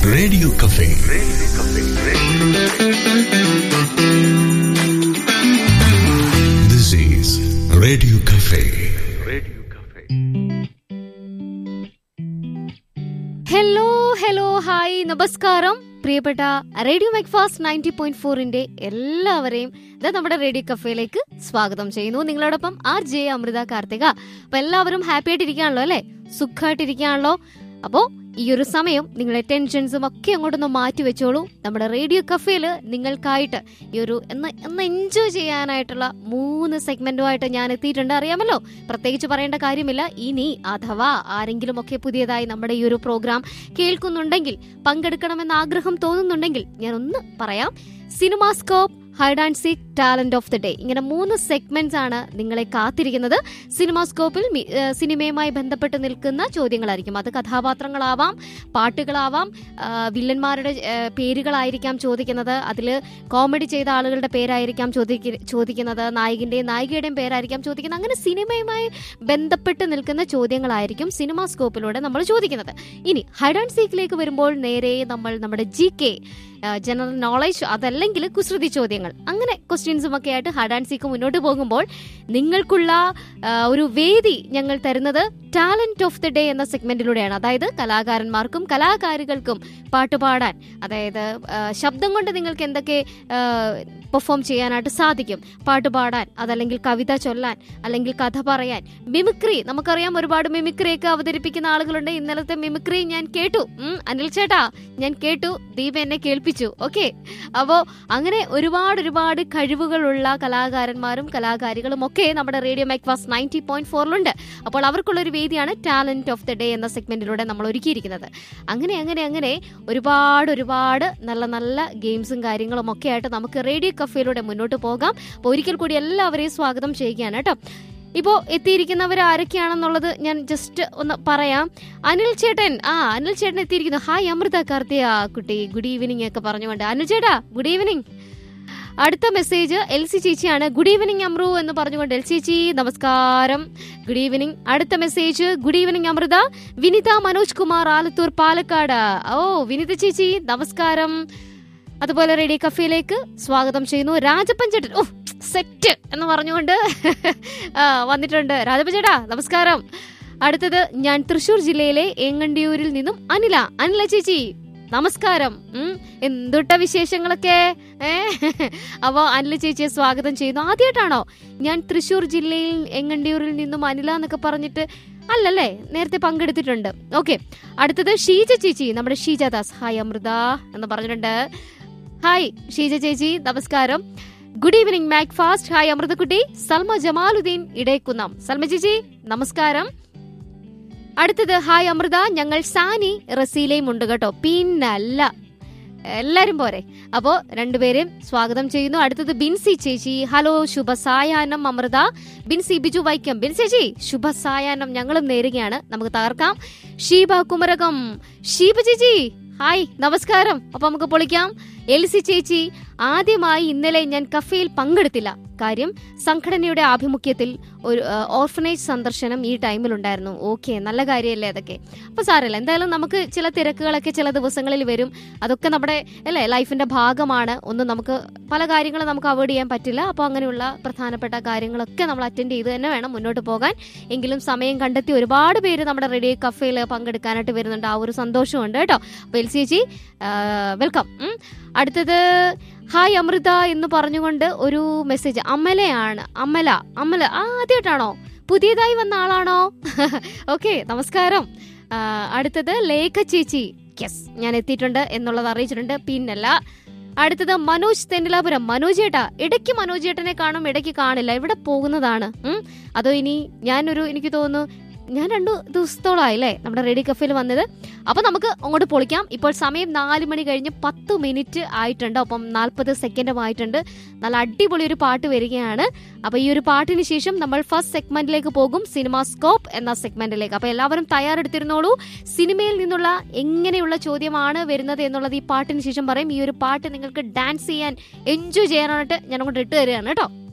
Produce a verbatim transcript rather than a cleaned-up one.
Radio cafe. This is radio cafe. Hello hello hi നമസ്കാരം പ്രിയപ്പെട്ട radio മെക്ഫാസ്റ്റ് ninety point ഫോറിന്റെ എല്ലാവരെയും ഇത് നമ്മുടെ റേഡിയോ കഫേയിലേക്ക് സ്വാഗതം ചെയ്യുന്നു. നിങ്ങളോടൊപ്പം ആർ ജെ അമൃത കാർത്തിക. അപ്പൊ എല്ലാവരും ഹാപ്പി ആയിട്ടിരിക്കുകയാണല്ലോ അല്ലെ, സുഖമായിട്ടിരിക്കുകയാണല്ലോ. അപ്പോ ഈ ഒരു സമയം നിങ്ങളുടെ ടെൻഷൻസും ഒക്കെ അങ്ങോട്ടൊന്ന് മാറ്റി വെച്ചോളൂ. നമ്മുടെ റേഡിയോ കഫേയില് നിങ്ങൾക്കായിട്ട് ഈ ഒരു എന്ന് എന്ന് എൻജോയ് ചെയ്യാനായിട്ടുള്ള മൂന്ന് സെഗ്മെന്റുമായിട്ട് ഞാൻ എത്തിയിട്ടുണ്ട്. അറിയാമല്ലോ, പ്രത്യേകിച്ച് പറയേണ്ട കാര്യമില്ല. ഇനി അഥവാ ആരെങ്കിലും ഒക്കെ പുതിയതായി നമ്മുടെ ഈ ഒരു പ്രോഗ്രാം കേൾക്കുന്നുണ്ടെങ്കിൽ, പങ്കെടുക്കണമെന്ന് ആഗ്രഹം തോന്നുന്നുണ്ടെങ്കിൽ ഞാൻ ഒന്ന് പറയാം. CinemaScope, hide and seek, talent of the day, ഇങ്ങനെ മൂന്ന് സെഗ്മെന്റ്സ് ആണ് നിങ്ങളെ കാത്തിരിക്കുന്നത്. സിനിമാസ്കോപ്പിൽ സിനിമയുമായി ബന്ധപ്പെട്ട് നിൽക്കുന്ന ചോദ്യങ്ങളായിരിക്കും. അത് കഥാപാത്രങ്ങളാവാം, പാട്ടുകളാവാം, വില്ലന്മാരുടെ പേരുകളായിരിക്കാം ചോദിക്കുന്നത്, അതിൽ കോമഡി ചെയ്ത ആളുകളുടെ പേരായിരിക്കാം ചോദിക്കുന്നത്, നായകന്റെയും നായികയുടെയും പേരായിരിക്കാം ചോദിക്കുന്നത്. അങ്ങനെ സിനിമയുമായി ബന്ധപ്പെട്ട് നിൽക്കുന്ന ചോദ്യങ്ങളായിരിക്കും സിനിമാസ്കോപ്പിലൂടെ നമ്മൾ ചോദിക്കുന്നത്. ഇനി ഹൈഡ് ആൻഡ് സീക്കിലേക്ക് വരുമ്പോൾ നേരെ നമ്മൾ നമ്മുടെ ജി കെ, ജനറൽ നോളജ്, അതല്ലെങ്കിൽ കുസൃതി ചോദ്യങ്ങൾ, അങ്ങനെ ക്വസ്റ്റ്യൻസും ഒക്കെ ആയിട്ട് ഹൈഡ് ആൻഡ് സീക്ക് മുന്നോട്ട് പോകുമ്പോൾ നിങ്ങൾക്കുള്ള ഒരു വേദി ഞങ്ങൾ തരുന്നത് ടാലന്റ് ഓഫ് ദി ഡേ എന്ന സെഗ്മെന്റിലൂടെയാണ്. അതായത് കലാകാരന്മാർക്കും കലാകാരികൾക്കും പാട്ടുപാടാൻ, അതായത് ശബ്ദം കൊണ്ട് നിങ്ങൾക്ക് എന്തൊക്കെ പെർഫോം ചെയ്യാനായിട്ട് സാധിക്കും, പാട്ടുപാടാൻ, അതല്ലെങ്കിൽ കവിത ചൊല്ലാൻ, അല്ലെങ്കിൽ കഥ പറയാൻ, മിമിക്രി. നമുക്കറിയാം ഒരുപാട് മിമിക്രിയൊക്കെ അവതരിപ്പിക്കുന്ന ആളുകളുണ്ട്. ഇന്നലത്തെ മിമിക്രി ഞാൻ കേട്ടു, അനിൽ ചേട്ടാ ഞാൻ കേട്ടു, ദീപ എന്നെ കേൾപ്പിച്ചു. ഓക്കെ, അപ്പോ അങ്ങനെ ഒരുപാട് ഒരുപാട് കഴിവുകളുള്ള കലാകാരന്മാരും കലാകാരികളും ഒക്കെ നമ്മുടെ റേഡിയോ മെക്ഫാസ്റ്റ് നയൻറ്റി പോയിന്റ് ഫോറിലുണ്ട്. അപ്പോൾ അവർക്കുള്ളൊരു വേദിയാണ് ടാലന്റ് ഓഫ് ദി ഡേ എന്ന സെഗ്മെന്റിലൂടെ നമ്മൾ ഒരുക്കിയിരിക്കുന്നത്. അങ്ങനെ അങ്ങനെ അങ്ങനെ ഒരുപാട് ഒരുപാട് നല്ല നല്ല ഗെയിംസും കാര്യങ്ങളും ഒക്കെ ആയിട്ട് നമുക്ക് റേഡിയോ കഫേയിലൂടെ മുന്നോട്ട് പോകാം. അപ്പോൾ ഒരിക്കൽ കൂടി എല്ലാവരെയും സ്വാഗതം ചെയ്യുകയാണ് കേട്ടോ. ഇപ്പോൾ എത്തിയിരിക്കുന്നവർ ആരൊക്കെയാണെന്നുള്ളത് ഞാൻ ജസ്റ്റ് ഒന്ന് പറയാം. അനിൽ ചേട്ടൻ, ആ അനിൽ ചേട്ടൻ എത്തിയിരിക്കുന്നു. ഹായ് അമൃത കാർത്തിക കുട്ടി, ഗുഡ് ഈവനിങ് ഒക്കെ പറഞ്ഞുകൊണ്ട്. അനിൽ ചേട്ടാ ഗുഡ് ഈവനിങ്. അടുത്ത മെസ്സേജ് എൽ സി ചേച്ചിയാണ്. ഗുഡ് ഈവനിങ് അമ്രു എന്ന് പറഞ്ഞുകൊണ്ട്. എൽ ചേച്ചി നമസ്കാരം, ഗുഡ് ഈവനിങ്. അടുത്ത message good evening Amrita, Vinitha Manoj Kumar, Alathur, Palakkad. ഓ വിനിത ചേച്ചി നമസ്കാരം. അതുപോലെ റേഡിയോ കഫേയിലേക്ക് സ്വാഗതം ചെയ്യുന്നു. രാജപ്പൻ ചേട്ടൻ, ഓ സെറ്റ് എന്ന് പറഞ്ഞുകൊണ്ട് വന്നിട്ടുണ്ട്. രാജപ്പൻ ചേട്ടാ നമസ്കാരം. അടുത്തത് ഞാൻ തൃശ്ശൂർ ജില്ലയിലെ ഏങ്ങണ്ടിയൂരിൽ നിന്നും അനില. അനില ചേച്ചി നമസ്കാരം. ഉം എന്തൊട്ട വിശേഷങ്ങളൊക്കെ ഏ അപ്പൊ അനില ചേച്ചിയെ സ്വാഗതം ചെയ്യുന്നു. ആദ്യമായിട്ടാണോ ഞാൻ തൃശ്ശൂർ ജില്ലയിൽ എങ്ങണ്ടിയൂരിൽ നിന്നും അനില എന്നൊക്കെ പറഞ്ഞിട്ട്? അല്ലല്ലേ, നേരത്തെ പങ്കെടുത്തിട്ടുണ്ട്. ഓക്കെ, അടുത്തത് ഷീജ ചേച്ചി, നമ്മുടെ ഷീജ ദാസ്. ഹായ് അമൃത എന്ന് പറഞ്ഞിട്ടുണ്ട്. ഹായ് ഷീജ ചേച്ചി നമസ്കാരം. Good evening Mac fast. Hi അമൃതക്കുട്ടി. Salma Jamaluddin Edayakkunnam. Salma ചേച്ചി നമസ്കാരം. അടുത്തത് ഹായ് അമൃത, ഞങ്ങൾ സാനി റസീലയും ഉണ്ട് കേട്ടോ. പിന്നല്ല, എല്ലാരും പോരെ. അപ്പോ രണ്ടുപേരെയും സ്വാഗതം ചെയ്യുന്നു. അടുത്തത് ബിൻസി ചേച്ചി. ഹലോ, ശുഭസായാഹ്നം അമൃത. ബിൻസി ബിജു വൈക്കം. ബിൻസി ചേച്ചി ശുഭസായാഹ്നം ഞങ്ങളും നേരുകയാണ്, നമുക്ക് തകർക്കാം. ഷീബ കുമരകം. ഷീബ ചേച്ചി ഹായ് നമസ്കാരം. അപ്പൊ നമുക്ക് പൊളിക്കാം. എൽസി ചേച്ചി, ആദ്യമായി ഇന്നലെ ഞാൻ കഫേയിൽ പങ്കെടുത്തില്ല. കാര്യം സംഘടനയുടെ ആഭിമുഖ്യത്തിൽ ഒരു ഓർഫനേജ് സന്ദർശനം ഈ ടൈമിലുണ്ടായിരുന്നു. ഓക്കെ, നല്ല കാര്യമല്ലേ അതൊക്കെ. അപ്പൊ സാരമില്ല, എന്തായാലും നമുക്ക് ചില തിരക്കുകളൊക്കെ ചില ദിവസങ്ങളിൽ വരും. അതൊക്കെ നമ്മുടെ അല്ലേ ലൈഫിന്റെ ഭാഗമാണ്. ഒന്നും നമുക്ക് പല കാര്യങ്ങളും നമുക്ക് അവോയ്ഡ് ചെയ്യാൻ പറ്റില്ല. അപ്പോൾ അങ്ങനെയുള്ള പ്രധാനപ്പെട്ട കാര്യങ്ങളൊക്കെ നമ്മൾ അറ്റൻഡ് ചെയ്ത് തന്നെ വേണം മുന്നോട്ട് പോകാൻ. എങ്കിലും സമയം കണ്ടെത്തി ഒരുപാട് പേര് നമ്മുടെ റേഡിയോ കഫേയിൽ പങ്കെടുക്കാനായിട്ട് വരുന്നുണ്ട്. ആ ഒരു സന്തോഷമുണ്ട് കേട്ടോ. അപ്പോൾ എൽ സി ചേച്ചി വെൽക്കം. അടുത്തത് ഹായ് അമൃത എന്ന് പറഞ്ഞുകൊണ്ട് ഒരു മെസ്സേജ്. അമലയാണ്. അമല അമല ആദ്യമായിട്ടാണോ, പുതിയതായി വന്ന ആളാണോ? ഓക്കെ നമസ്കാരം. അടുത്തത് ലേഖ ചേച്ചി. യെസ്, ഞാൻ എത്തിയിട്ടുണ്ട് എന്നുള്ളത് അറിയിച്ചിട്ടുണ്ട്. പിന്നല്ല, അടുത്തത് മനോജ് തെന്നിലാപുരം. മനോജ് ചേട്ടാ, ഇടയ്ക്ക് മനോജ് ചേട്ടനെ കാണും, ഇടയ്ക്ക് കാണില്ല. ഇവിടെ പോകുന്നതാണ്. അതോ ഇനി ഞാനൊരു എനിക്ക് തോന്നുന്നു ഞാൻ രണ്ടു ദിവസത്തോളായില്ലേ നമ്മുടെ റേഡിയോ കഫേയിൽ വന്നത്. അപ്പൊ നമുക്ക് അങ്ങോട്ട് പൊളിക്കാം. ഇപ്പോൾ സമയം നാല് മണി കഴിഞ്ഞ് പത്ത് മിനിറ്റ് ആയിട്ടുണ്ട്. അപ്പം നാൽപ്പത് സെക്കൻഡും ആയിട്ടുണ്ട്. നല്ല അടിപൊളി ഒരു പാട്ട് വരികയാണ്. അപ്പൊ ഈ ഒരു പാട്ടിന് ശേഷം നമ്മൾ ഫസ്റ്റ് സെഗ്മെന്റിലേക്ക് പോകും, സിനിമാസ്കോപ്പ് എന്ന സെഗ്മെന്റിലേക്ക്. അപ്പൊ എല്ലാവരും തയ്യാറെടുത്തിരുന്നോളൂ. സിനിമയിൽ നിന്നുള്ള എങ്ങനെയുള്ള ചോദ്യമാണ് വരുന്നത് എന്നുള്ളത് ഈ പാട്ടിന് ശേഷം പറയും. ഈ ഒരു പാട്ട് നിങ്ങൾക്ക് ഡാൻസ് ചെയ്യാൻ, എൻജോയ് ചെയ്യാനായിട്ട് ഞാൻ അങ്ങോട്ട് ഇട്ട് തരികയാണ് കേട്ടോ.